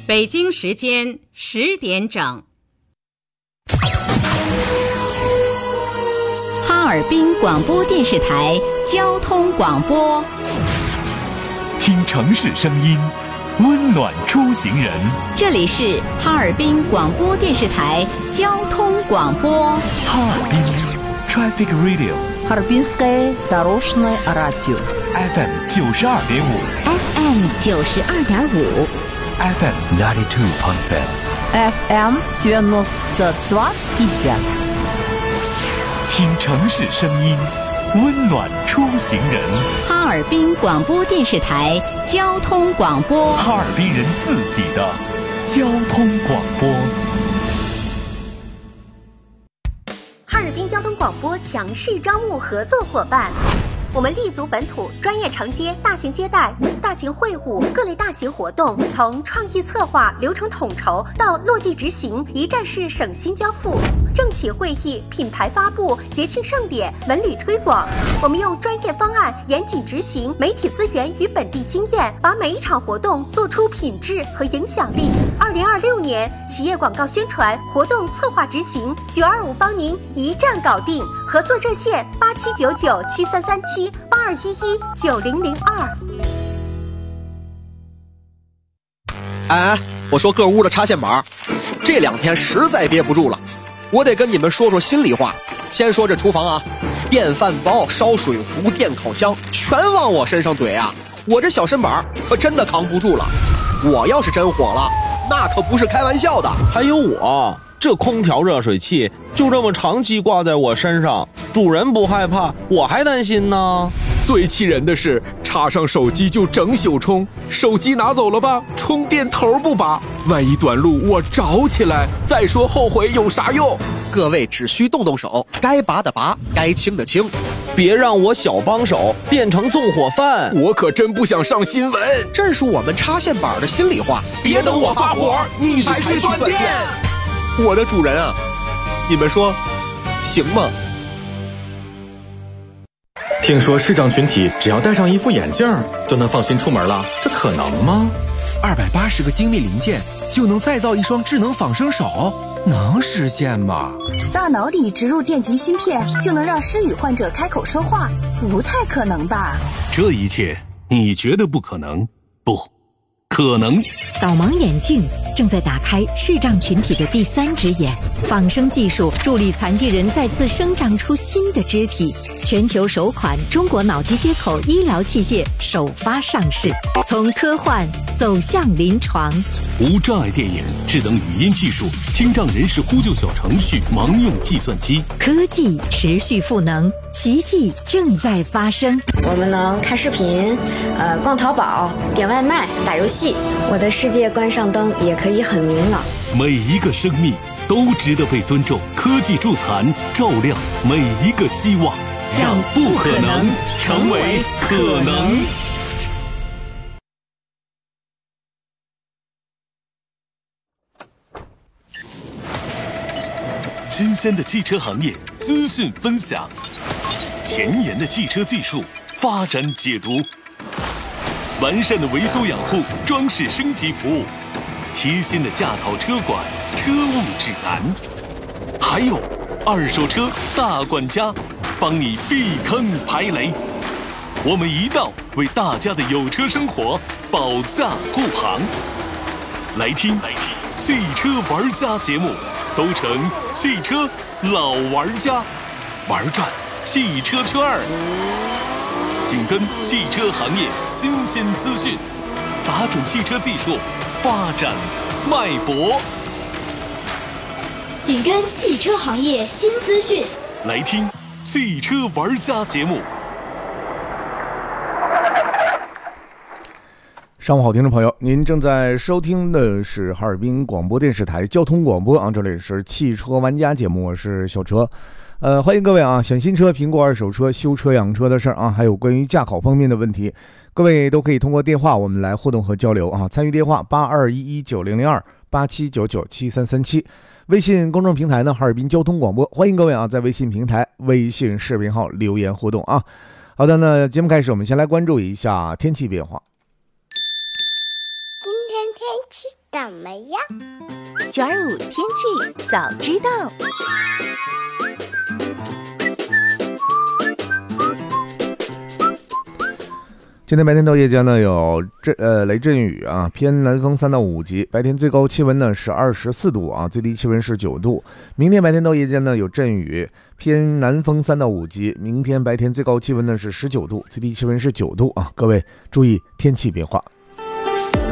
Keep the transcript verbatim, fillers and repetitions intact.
北京时间十点整。 哈尔滨广播电视台交通广播， 听城市声音，温暖出行人。 这里是哈尔滨广播电视台交通广播。 哈尔滨 Traffic Radio， Harbinskaya Doroshnoye Radio F M 九十二点五 F M 九十二点五 F M ninety two point five F M девяносто два и пять。 听城市声音，温暖出行人。 哈尔滨广播电视台交通广播， 哈尔滨人自己的交通广播。 哈尔滨交通广播强势招募合作伙伴。我们立足本土，专业承接大型接待、大型会晤、各类大型活动，从创意策划、流程统筹到落地执行，一站式省心交付。政企会议、品牌发布、节庆盛典、文旅推广，我们用专业方案严谨执行，媒体资源与本地经验，把每一场活动做出品质和影响力。二零二六年企业广告宣传、活动策划执行，九二五帮您一站搞定。合作热线八七九九七三三七八二一一九零零二。 哎，我说各屋的插线板，这两天实在憋不住了，我得跟你们说说心里话。先说这厨房啊，电饭煲、烧水壶、电烤箱，全往我身上怼啊！我这小身板可真的扛不住了。我要是真火了，那可不是开玩笑的。 还有我这空调热水器就这么长期挂在我身上，主人不害怕，我还担心呢。 最气人的是，插上手机就整宿充，手机拿走了吧，充电头不拔，万一短路我着起来，再说后悔有啥用？ 各位只需动动手，该拔的拔，该清的清， 别让我小帮手变成纵火犯。 我可真不想上新闻， 这是我们插线板的心里话。 别等我发火，你才去断电。 我的主人啊，你们说行吗？ 听说视障群体只要戴上一副眼镜就能放心出门了，这可能吗？ 二百八十个精密零件就能再造一双智能仿生手，能实现吗？ 大脑里植入电极芯片就能让失语患者开口说话，不太可能吧？ 这一切你觉得不可能？不可能。 导盲眼镜正在打开视障群体的第三只眼，仿生技术助力残疾人再次生长出新的肢体。全球首款中国脑机接口医疗器械首发上市，从科幻走向临床。 无障碍电影、智能语音技术、听障人士呼救小程序、盲用计算机， 科技持续赋能，奇迹正在发生。 我们能看视频，呃，逛淘宝、点外卖、打游戏。我的世界关上灯也可以很明朗。 每一个生命都值得被尊重。科技助残，照亮每一个希望，让不可能成为可能。新鲜的汽车行业资讯分享，前沿的汽车技术发展解读，完善的维修养护、装饰升级服务，贴心的驾考车管、车务指南，还有二手车大管家，帮你避坑排雷。我们一道为大家的有车生活保驾护航。来听汽车玩家节目，都成汽车老玩家，玩转汽车圈儿。紧跟汽车行业新鲜资讯，打准汽车技术发展脉搏。 紧跟汽车行业新资讯， 来听汽车玩家节目。 上午好，听众朋友，您正在收听的是哈尔滨广播电视台交通广播啊，这里是汽车玩家节目，我是小车。呃，欢迎各位啊，选新车、评估二手车、修车养车的事儿啊，还有关于驾考方面的问题，各位都可以通过电话我们来互动和交流啊。参与电话八二一一九零零二八七九九七三三七，微信公众平台呢哈尔滨交通广播，欢迎各位啊在微信平台、微信视频号留言互动啊。好的，那节目开始，我们先来关注一下天气变化。 今天天气怎么样？ 九二五天气早知道。 今天白天到夜间呢有阵呃雷阵雨啊，偏南风三到五级，白天最高气温呢是二十四度啊，最低气温是九度。明天白天到夜间呢有阵雨，偏南风三到五级，明天白天最高气温呢是十九度，最低气温是九度啊，各位注意天气变化。